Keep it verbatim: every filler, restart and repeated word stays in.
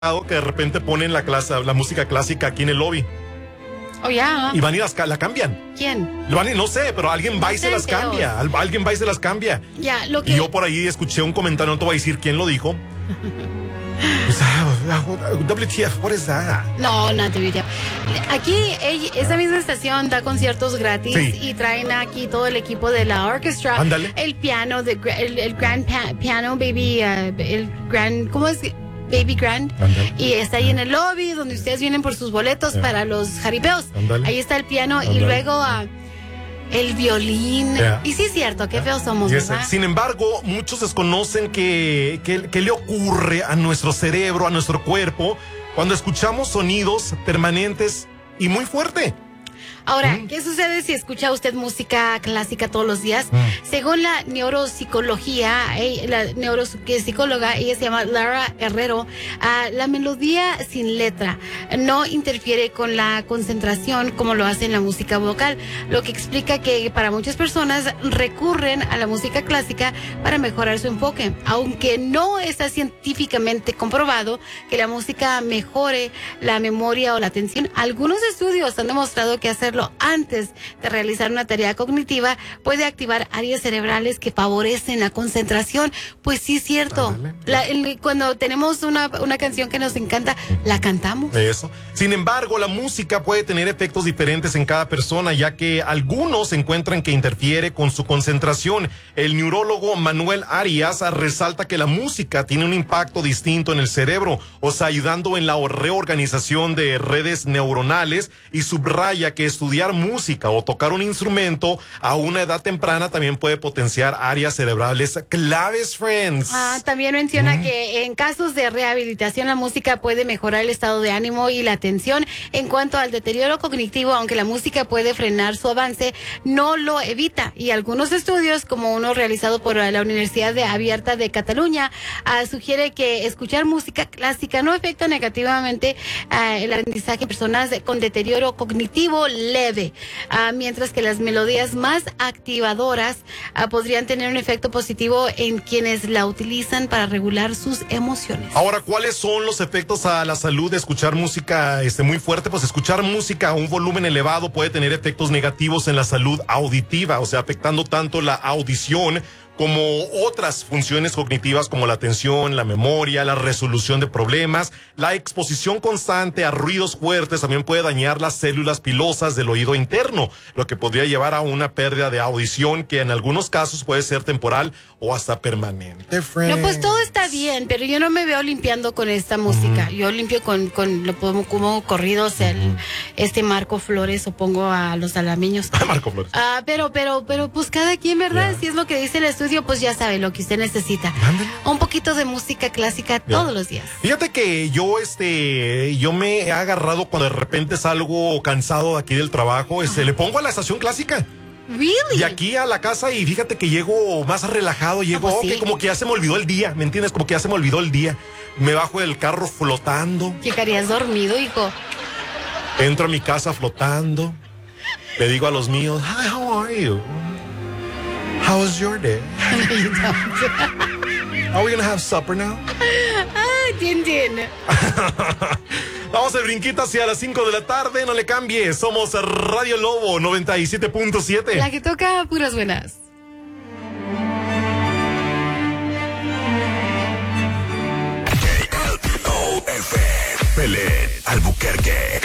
que de repente ponen la clase, la música clásica aquí en el lobby. Oh, ya. Y van y las, la cambian. ¿Quién? Van y, no sé, pero alguien va y se las feos. cambia. Al- Alguien va y se las cambia. Ya, lo que... Y yo por ahí escuché un comentario, no te voy a decir quién lo dijo. Pues, ah, W T F, what is that? No, no te diría. Aquí, ella- esa misma estación da conciertos gratis Sí. y traen aquí todo el equipo de la orquesta. Ándale. El piano, de, gra- el, el grand pa- piano, baby, uh, el grand, ¿cómo es? Baby Grand. Ándale. Y está ahí en el lobby donde ustedes vienen por sus boletos Yeah. para los jaripeos. Ándale. Ahí está el piano y Ándale. luego ah, el violín. Yeah. Y sí es cierto, qué feos somos, Yes, ¿verdad? sin embargo, muchos desconocen que, que, que le ocurre a nuestro cerebro, a nuestro cuerpo, cuando escuchamos sonidos permanentes y muy fuerte. Ahora, Mm. ¿qué sucede si escucha usted música clásica todos los días? Mm. Según la neuropsicología, eh, la neuropsicóloga, ella se llama Lara Herrero, ah, la melodía sin letra no interfiere con la concentración como lo hace en la música vocal, lo que explica que para muchas personas recurren a la música clásica para mejorar su enfoque, aunque no está científicamente comprobado que la música mejore la memoria o la atención. Algunos estudios han demostrado que hacerlo antes de realizar una tarea cognitiva puede activar áreas cerebrales que favorecen la concentración. Pues sí es cierto. Ándale. La- el- cuando tenemos una, una canción que nos encanta, la cantamos. Eso. Sin embargo, la música puede tener efectos diferentes en cada persona, ya que algunos encuentran que interfiere con su concentración. El neurólogo Manuel Arias resalta que la música tiene un impacto distinto en el cerebro, o sea, ayudando en la reorganización de redes neuronales, y subraya que estudiar música o tocar un instrumento a una edad temprana también puede potenciar áreas cerebrales claves, friends. Ah, también menciona que en casos de rehabilitación la música puede mejorar el estado de ánimo y la atención. En cuanto al deterioro cognitivo, aunque la música puede frenar su avance, no lo evita. Y algunos estudios, como uno realizado por la Universidad de Abierta de Cataluña, ah, sugiere que escuchar música clásica no afecta negativamente ah, el aprendizaje en personas con deterioro cognitivo leve, ah, mientras que las melodías más activadoras ah, podrían tener un efecto positivo en quienes la utilizan para regular sus emociones. Ahora, ¿cuáles son los efectos a la salud de escuchar música este, muy fuerte? Pues escuchar música a un volumen elevado puede tener efectos negativos en la salud auditiva, o sea, afectando tanto la audición como otras funciones cognitivas como la atención, la memoria, la resolución de problemas. La exposición constante a ruidos fuertes también puede dañar las células pilosas del oído interno, lo que podría llevar a una pérdida de audición que en algunos casos puede ser temporal o hasta permanente. No, pues todo está bien, pero yo no me veo limpiando con esta música. Yo limpio con, con lo pongo como corridos, el, este Marco Flores, o pongo a los alameños. Marco Flores. Ah, pero, pero, pero, pues cada quien, ¿verdad? Ya. Si es lo que dice el estudio, pues ya sabe lo que usted necesita. Ándale. Un poquito de música clásica Ya. todos los días. Fíjate que yo, este, yo me he agarrado cuando de repente salgo cansado de aquí del trabajo, este, le pongo a la estación clásica. Really? Y aquí a la casa y fíjate que llego más relajado, llego, Ah, pues ok, sí. como que ya se me olvidó el día, ¿me entiendes? Como que ya se me olvidó el día. Me bajo del carro flotando, Llegarías dormido, hijo. entro a mi casa flotando, le digo a los míos, hi, how are you? How was your day? Are we gonna have supper now? Ay, tin, tin. Vamos de brinquita hacia las cinco de la tarde, no le cambie, somos Radio Lobo noventa y siete punto siete. La que toca puras buenas. O F, Belén, Albuquerque.